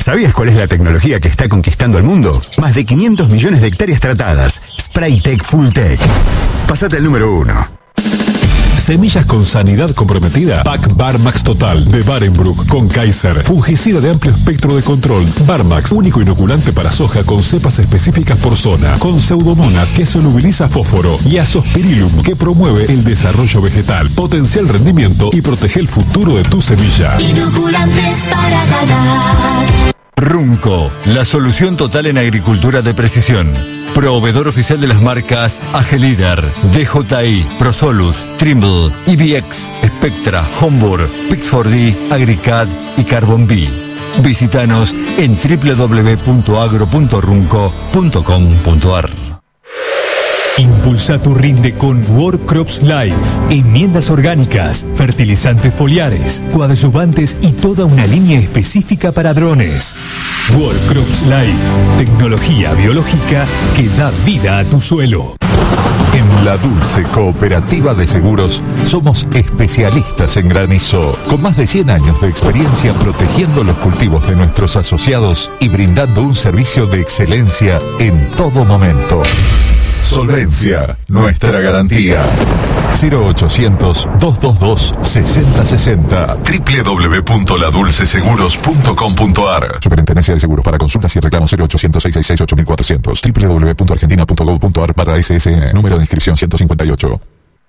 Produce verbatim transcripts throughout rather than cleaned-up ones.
¿Sabías cuál es la tecnología que está conquistando el mundo? Más de quinientos millones de hectáreas tratadas. Spraytec Fulltech. Pasate al número uno. Semillas con sanidad comprometida. Pack Barmax Total de Barenbroek con Kaiser. Fungicida de amplio espectro de control. Barmax, único inoculante para soja con cepas específicas por zona. Con Pseudomonas, que solubiliza fósforo. Y Azospirillum, que promueve el desarrollo vegetal, potencia el rendimiento y protege el futuro de tu semilla. Inoculantes para ganar. Runco, la solución total en agricultura de precisión. Proveedor oficial de las marcas Agelider, D J I, Prosolus, Trimble, I B X, Spectra, Homburg, Pix cuatro D, Agricad y Carbon B. Visítanos en doble u doble u doble u punto agro punto runco punto com punto a r. Impulsa tu rinde con World Crops Life. Enmiendas orgánicas, fertilizantes foliares, coadyuvantes y toda una línea específica para drones. World Crops Life. Tecnología biológica que da vida a tu suelo. En La Dulce Cooperativa de Seguros somos especialistas en granizo, con más de cien años de experiencia protegiendo los cultivos de nuestros asociados y brindando un servicio de excelencia en todo momento. Solvencia, nuestra garantía. cero ochocientos, doscientos veintidós, sesenta sesenta. doble u doble u doble u punto la dulce seguros punto com punto a r. Superintendencia de Seguros. Para consultas y reclamos cero ochocientos, seiscientos sesenta y seis, ocho mil cuatrocientos. doble u doble u doble u punto argentina punto gov punto a r barra S S N. Número de inscripción ciento cincuenta y ocho.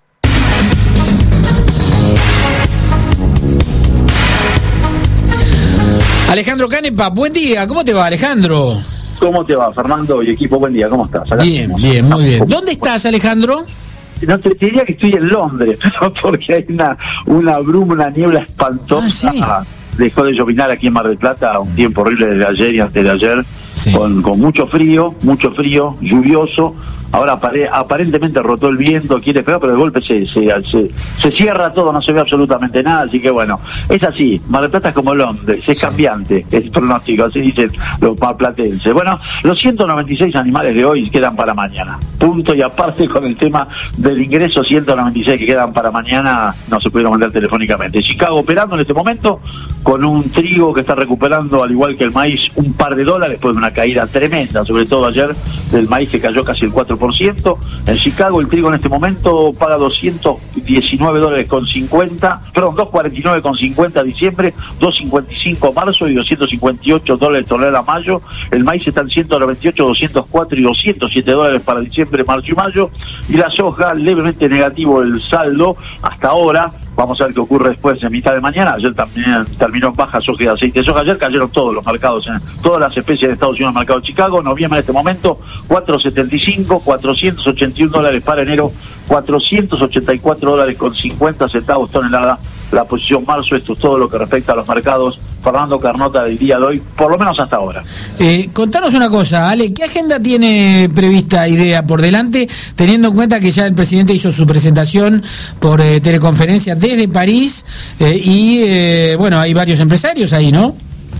Alejandro Canepa, buen día. ¿Cómo te va, Alejandro? ¿Cómo te va, Fernando y equipo? Buen día, ¿cómo estás? Acá bien, estamos. bien, muy bien. ¿Dónde estás, Alejandro? No te diría que estoy en Londres, porque hay una, una bruma, una niebla espantosa. Ah, ¿sí? Dejó de llovinar aquí en Mar del Plata, un tiempo horrible desde ayer y antes de ayer, sí. con, con mucho frío, mucho frío, lluvioso. Ahora apare, aparentemente rotó el viento, quiere pegar, pero de golpe se, se, se, se cierra todo, no se ve absolutamente nada, así que bueno, es así, Mar del Plata es como Londres, es sí. cambiante, es pronóstico, así dicen los marplatenses. Bueno, los ciento noventa y seis animales de hoy quedan para mañana, punto, y aparte con el tema del ingreso, ciento noventa y seis que quedan para mañana no se pudieron mandar telefónicamente. Chicago operando en este momento con un trigo que está recuperando, al igual que el maíz, un par de dólares después de una caída tremenda, sobre todo ayer del maíz que cayó casi el cuatro por ciento. En Chicago el trigo en este momento paga doscientos diecinueve dólares con cincuenta, perdón, doscientos cuarenta y nueve con cincuenta diciembre, doscientos cincuenta y cinco marzo y doscientos cincuenta y ocho dólares tonelada mayo. El maíz está en ciento noventa y ocho, doscientos cuatro y doscientos siete dólares para diciembre, marzo y mayo. Y la soja levemente negativo el saldo hasta ahora. Vamos a ver qué ocurre después en mitad de mañana. Ayer también terminó en baja soja y aceite de soja. Ayer cayeron todos los mercados, en todas las especies de Estados Unidos en el mercado de Chicago. Noviembre en este momento, cuatrocientos setenta y cinco, cuatrocientos ochenta y un dólares para enero, cuatrocientos ochenta y cuatro dólares con cincuenta centavos tonelada. La posición marzo, esto es todo lo que respecta a los mercados. Fernando Carnota del día de hoy, por lo menos hasta ahora. Eh, contanos una cosa, Ale, ¿qué agenda tiene prevista IDEA por delante, teniendo en cuenta que ya el presidente hizo su presentación por eh, teleconferencia desde París eh, y, eh, bueno, hay varios empresarios ahí, ¿no?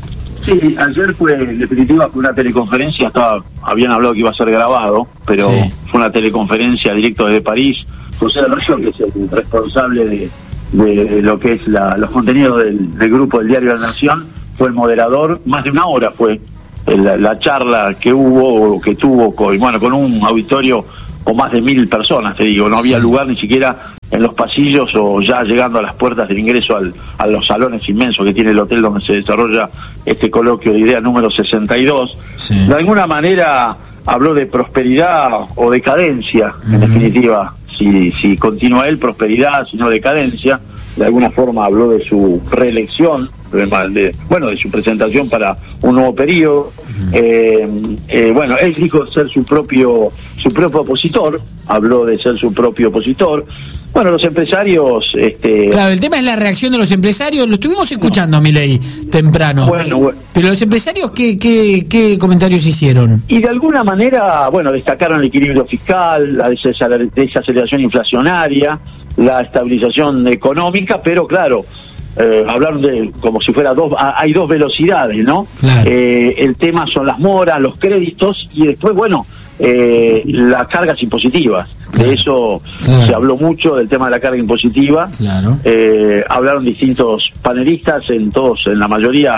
Sí, ayer fue, en definitiva, fue una teleconferencia, estaba, habían hablado que iba a ser grabado, pero sí. fue una teleconferencia directo desde París. José del Río, que es el responsable de... de lo que es la, los contenidos del, del grupo del Diario de la Nación, fue el moderador, más de una hora fue la, la charla que hubo, o que tuvo, con, bueno, con un auditorio con más de mil personas, te digo, no había sí. lugar ni siquiera en los pasillos o ya llegando a las puertas del ingreso al, a los salones inmensos que tiene el hotel donde se desarrolla este coloquio de IDEA número sesenta y dos. Sí. De alguna manera habló de prosperidad o decadencia, uh-huh. en definitiva. Si, si continúa él, prosperidad, si no decadencia. De alguna forma habló de su reelección, de, bueno, de su presentación para un nuevo periodo. Uh-huh. eh, eh, bueno, él dijo ser su propio su propio opositor, habló de ser su propio opositor. Bueno, los empresarios... este Claro, el tema es la reacción de los empresarios. Lo estuvimos escuchando, no. Milei, temprano. Bueno, bueno. Pero los empresarios, ¿qué, qué, qué comentarios hicieron? Y de alguna manera, bueno, destacaron el equilibrio fiscal, la desaceleración inflacionaria, la estabilización económica, pero claro, eh, hablaron de como si fuera dos... Hay dos velocidades, ¿no? Claro. Eh, el tema son las moras, los créditos, y después, bueno... Eh, las cargas impositivas, claro, de eso claro. se habló mucho, del tema de la carga impositiva. Claro. Eh, hablaron distintos panelistas, en todos, en la mayoría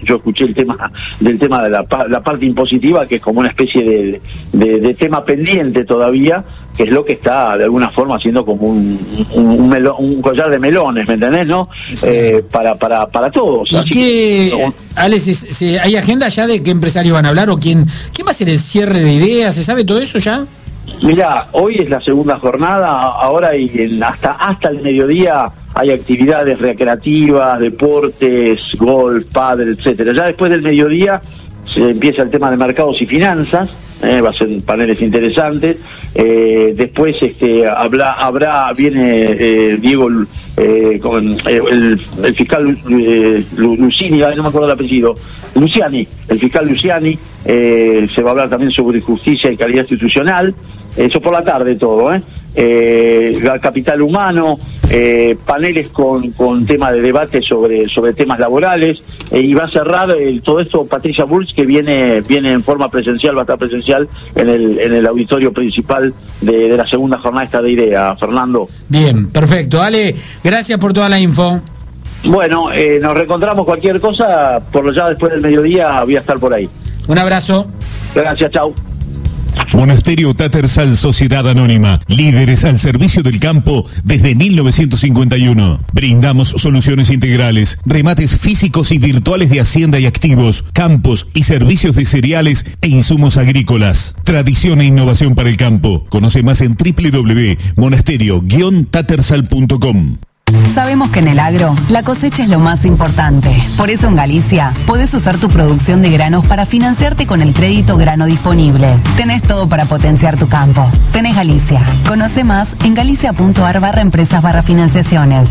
yo escuché el tema del tema de la, la parte impositiva, que es como una especie de, de, de tema pendiente todavía, que es lo que está de alguna forma haciendo como un, un, un, melón, un collar de melones, ¿me entendés, no? Sí. Eh, para, para, para todos. ¿Y Así qué, que, Alex, se, se, hay agenda ya de qué empresarios van a hablar o quién, quién va a hacer el cierre de ideas? ¿Se sabe todo eso ya? Mirá, hoy es la segunda jornada, ahora y en, hasta hasta el mediodía hay actividades recreativas, deportes, golf, pádel, etcétera. Ya después del mediodía se empieza el tema de mercados y finanzas, eh, va a ser paneles interesantes. Eh, después este habrá, habrá viene eh, Diego, eh, con eh, el, el fiscal eh, Lucini, no me acuerdo el apellido, Luciani, el fiscal Luciani, eh, se va a hablar también sobre justicia y calidad institucional. Eso por la tarde todo, ¿eh? eh capital humano, eh, paneles con, con tema de debate sobre, sobre temas laborales, eh, y va a cerrar el, todo esto Patricia Bulls, que viene viene en forma presencial, va a estar presencial en el en el auditorio principal de, de la segunda jornada esta de IDEA, Fernando. Bien, perfecto. Ale, gracias por toda la info. Bueno, eh, nos reencontramos cualquier cosa, por lo ya después del mediodía voy a estar por ahí. Un abrazo. Gracias, chau. Monasterio Tattersall Sociedad Anónima, líderes al servicio del campo desde mil novecientos cincuenta y uno. Brindamos soluciones integrales, remates físicos y virtuales de hacienda y activos, campos y servicios de cereales e insumos agrícolas. Tradición e innovación para el campo. Conoce más en doble u doble u doble u punto monasterio guion tattersall punto com. Sabemos que en el agro, la cosecha es lo más importante. Por eso en Galicia, podés usar tu producción de granos para financiarte con el crédito grano disponible. Tenés todo para potenciar tu campo. Tenés Galicia. Conoce más en galicia.ar barra empresas barra financiaciones.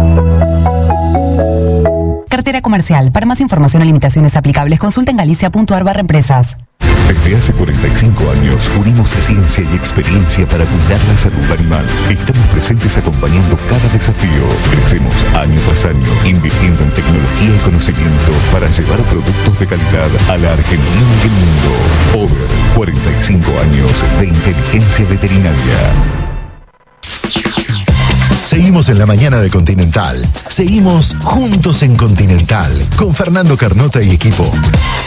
Cartera comercial. Para más información o limitaciones aplicables, consulta en galicia.ar barra empresas. Desde hace cuarenta y cinco años unimos ciencia y experiencia para cuidar la salud animal. Estamos presentes acompañando cada desafío. Crecemos año tras año, invirtiendo en tecnología y conocimiento para llevar productos de calidad a la Argentina y el mundo. Over, cuarenta y cinco años de inteligencia veterinaria. Seguimos en la mañana de Continental. Seguimos juntos en Continental con Fernando Carnota y equipo.